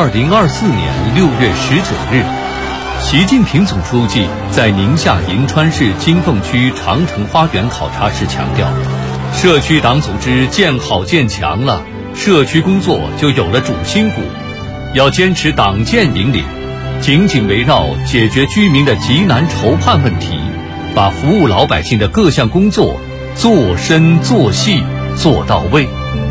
2024年6月19日，习近平总书记在宁夏银川市金凤区长城花园考察时强调，社区党组织建好建强了，社区工作就有了主心骨，要坚持党建引领，紧紧围绕解决居民的急难愁盼问题，把服务老百姓的各项工作做深做细做到位。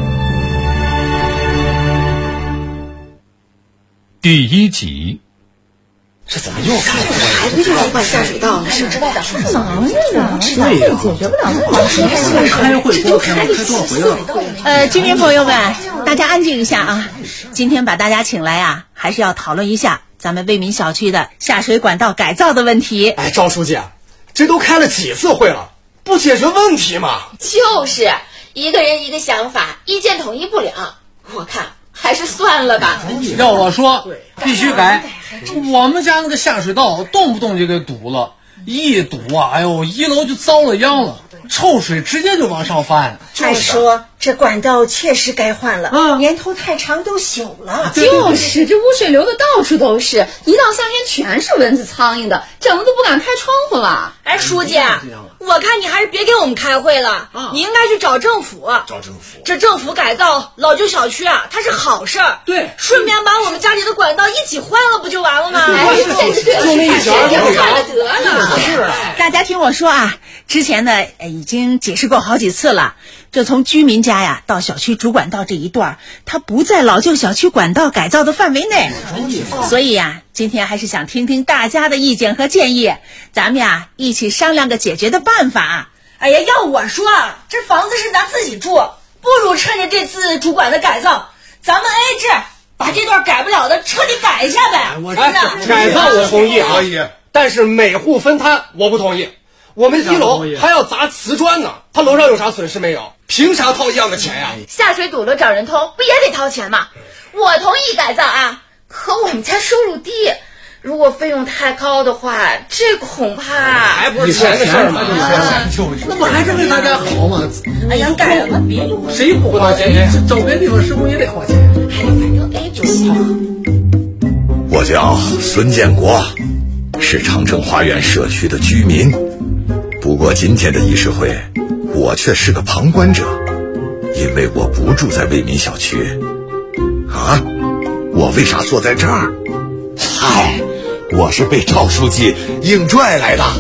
第1集。 这怎么又还不就要换下水道了？是忙着呢，实在解决不了问题。 开会多开多少回了？ 居民朋友们，大家安静一下啊！今天把大家请来啊，还是要讨论一下咱们为民小区的下水管道改造的问题。 哎，赵书记，这都开了几次会了，不解决问题吗？ 就是一个人一个想法，意见统一不了，我看还是算了吧。 要我说，必须改。我们家那个下水道动不动就给堵了，一堵啊，哎呦，1楼就遭了殃了，臭水直接就往上翻。 按说这管道确实该换了，年头太长都朽了。 就是这污水流的到处都是，一到夏天全是蚊子苍蝇的，整的都不敢开窗户了。 哎，书记，我看你还是别给我们开会了，你应该去找政府。这政府改造老旧小区啊，它是好事儿。 对， 顺便把我们家里的管道一起换了，不就完了吗？ 就那一小换了得了。 是啊， 大家听我说啊，之前呢已经解释过好几次了。这从居民家呀到小区主管道这一段，它不在老旧小区管道改造的范围内，所以呀，今天还是想听听大家的意见和建议，咱们呀一起商量个解决的办法。 哎呀，要我说，这房子是咱自己住，不如趁着这次主管的改造，咱们AA制，把这段改不了的彻底改一下呗。 改造我同意啊，但是每户分摊我不同意。我们1楼还要砸瓷砖呢，他楼上有啥损失没有？凭啥掏一样的钱呀？ 下水堵了找人偷，不也得掏钱吗？我同意改造啊，可我们家收入低，如果费用太高的话，这恐怕还不是钱的事儿吗？ 那不还是为大家好吗？ 哎呀，改了吧，别用， 谁不花钱？找别地方施工也得花钱。 哎，反正 A 就行。 我叫孙建国，是长城花园社区的居民。不过今天的议事会，我却是个旁观者，因为我不住在为民小区。啊，我为啥坐在这儿？嗨，我是被赵书记硬拽来的。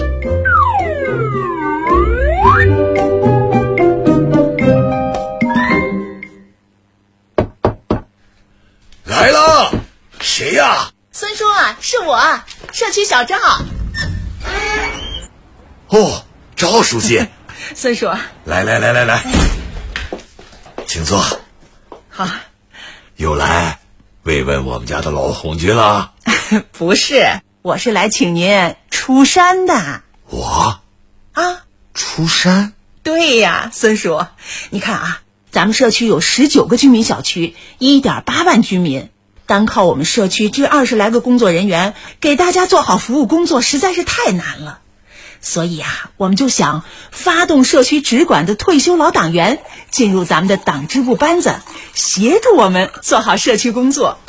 来了，谁呀？ 孙叔啊，是我，社区小赵。 哦，赵书记。 孙叔， 来，请坐。 好。 又来慰问我们家的老红军了？ 不是，我是来请您出山的。 我？ 啊？ 出山？ 对呀，孙叔，你看啊，咱们社区有19个居民小区，1.8万居民，单靠我们社区这20来个工作人员，给大家做好服务工作实在是太难了。所以啊，我们就想发动社区直管的退休老党员进入咱们的党支部班子，协助我们做好社区工作。